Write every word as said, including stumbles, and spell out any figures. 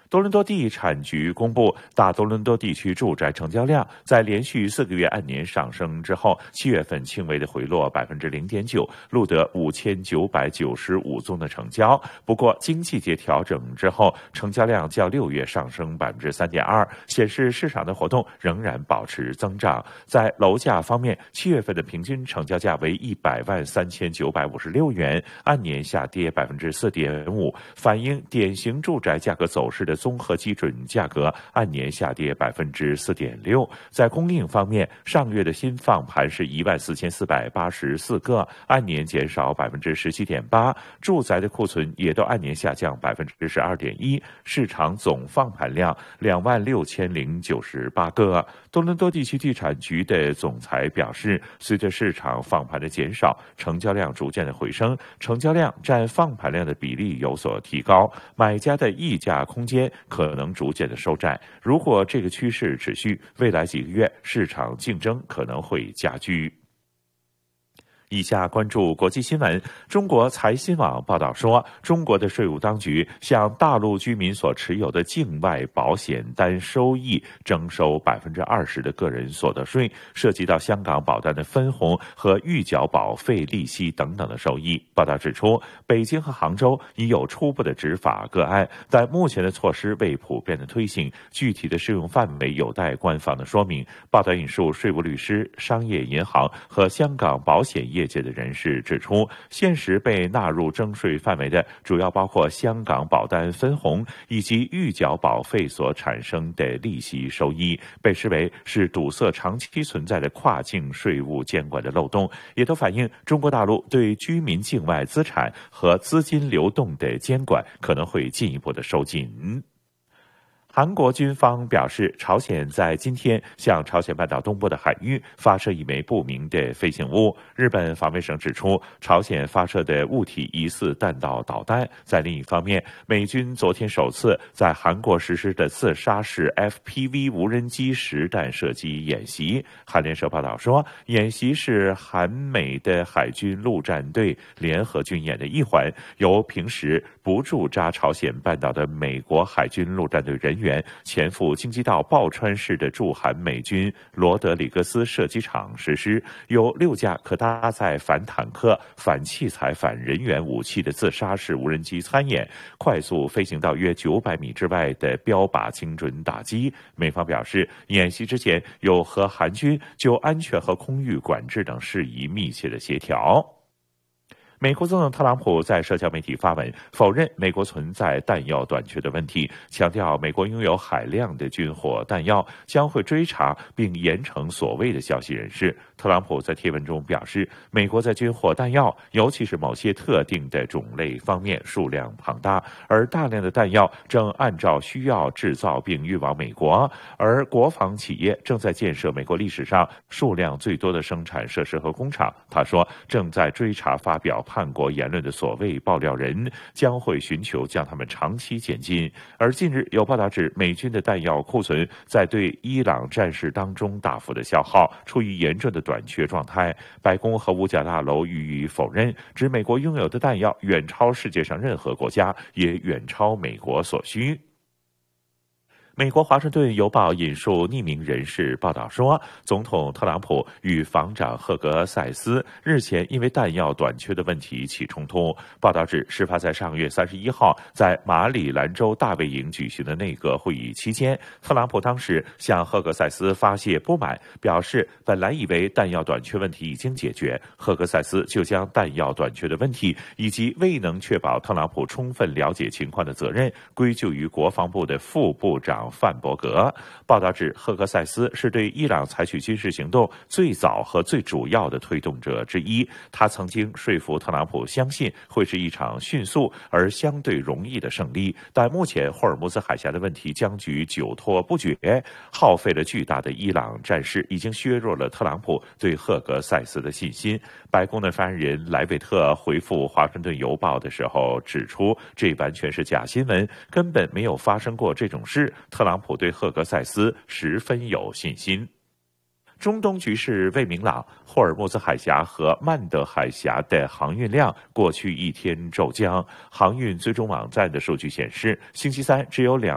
多伦多地产局公布，大多伦多地区住宅成交量在连续四个月按年上升之后，七月份轻微的回落百分之零点九，录得五千九百九十五宗的成交。不过，经季节调整之后，成交量较六月上升百分之三点二，显示市场的活动仍然保持增长。在楼价方面，七月份的平均成交价为一百万三千九百五十六元，按年下跌百分之四点五，反映典型住宅价格走势的综合基准价格按年下跌百分之四点六。在供应方面，上月的新放盘是一万四千四百八十四个，按年减少百分之十七点八，住宅的库存也都按年下降百分之十二点一，市场总放盘量两万六千零九十八个。多伦多地区地产局的总裁表示，随着市场放盘的减少，成交量逐渐的回升，成交量占放盘量的比例有所提高，买家的溢价空间可能逐渐的收窄。如果这个趋势持续，未来几个月市场竞争可能会加剧。以下关注国际新闻。中国财新网报道说，中国的税务当局向大陆居民所持有的境外保险单收益征收百分之二十的个人所得税，涉及到香港保单的分红和预缴保费利息等等的收益。报道指出，北京和杭州已有初步的执法个案，但目前的措施未普遍的推行，具体的适用范围有待官方的说明。报道引述税务律师、商业银行和香港保险业业界的人士指出，现时被纳入征税范围的主要包括香港保单分红以及预缴保费所产生的利息收益，被视为是堵塞长期存在的跨境税务监管的漏洞，也都反映中国大陆对居民境外资产和资金流动的监管可能会进一步的收紧。韩国军方表示，朝鲜在今天向朝鲜半岛东部的海域发射一枚不明的飞行物。日本防卫省指出，朝鲜发射的物体疑似弹道导弹。在另一方面，美军昨天首次在韩国实施的自杀式 F P V 无人机实弹射击演习。韩联社报道说，演习是韩美的海军陆战队联合军演的一环，由平时不驻扎朝鲜半岛的美国海军陆战队人员前赴京畿道抱川市的驻韩美军罗德里格斯射击场实施，有六架可搭载反坦克、反器材、反人员武器的自杀式无人机参演，快速飞行到约九百米之外的标靶精准打击。美方表示，演习之前有和韩军就安全和空域管制等事宜密切的协调。美国总统特朗普在社交媒体发文，否认美国存在弹药短缺的问题，强调美国拥有海量的军火弹药，将会追查并严惩所谓的消息人士。特朗普在贴文中表示，美国在军火弹药，尤其是某些特定的种类方面数量庞大，而大量的弹药正按照需要制造并运往美国，而国防企业正在建设美国历史上数量最多的生产设施和工厂。他说，正在追查发表叛国言论的所谓爆料人，将会寻求将他们长期监禁。而近日有报道指，美军的弹药库存在对伊朗战事当中大幅的消耗，处于严重的短缺状态。白宫和五角大楼予以否认，指美国拥有的弹药远超世界上任何国家，也远超美国所需。美国《华盛顿邮报》引述匿名人士报道说，总统特朗普与防长赫格塞斯日前因为弹药短缺的问题起冲突。报道指，事发在上月三十一号在马里兰州大卫营举行的内阁会议期间，特朗普当时向赫格塞斯发泄不满，表示本来以为弹药短缺问题已经解决，赫格塞斯就将弹药短缺的问题以及未能确保特朗普充分了解情况的责任归咎于国防部的副部长范伯格。报道指，赫格塞斯是对伊朗采取军事行动最早和最主要的推动者之一。他曾经说服特朗普相信会是一场迅速而相对容易的胜利，但目前霍尔木兹海峡的问题僵局久拖不决，耗费了巨大的伊朗战事，已经削弱了特朗普对赫格塞斯的信心。白宫的发言人莱维特回复《华盛顿邮报》的时候指出，这完全是假新闻，根本没有发生过这种事。特朗普对赫格塞斯十分有信心。中东局势未明朗，霍尔木兹海峡和曼德海峡的航运量过去一天骤降。航运追踪网站的数据显示，星期三只有两